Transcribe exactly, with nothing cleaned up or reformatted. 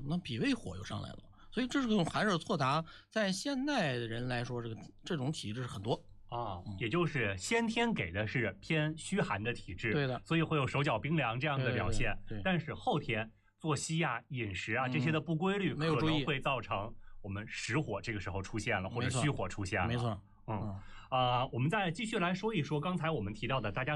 那脾胃火又上来了。所以这是个还是错答，在现代人来说，这个这种体质是很多啊、嗯，也就是先天给的是偏虚寒的体质， 对的， 所以会有手脚冰凉这样的表现。 对对对对， 但是后天作息啊、饮食啊、嗯、这些的不规律，可能会造成我们实火这个时候出现了，或者虚火出现了。 没错， 嗯啊、呃，我们再继续来说一说刚才我们提到的大家